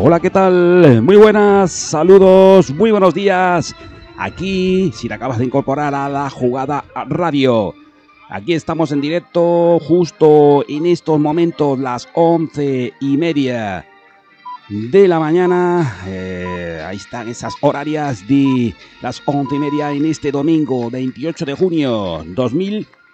Hola, ¿qué tal? Muy buenas, saludos, muy buenos días. Aquí, si te acabas de incorporar a La Jugada Radio, aquí estamos en directo justo en estos momentos, las 11:30 de la mañana. Ahí están esas horarias de las 11:30 en este domingo 28 de junio 2021.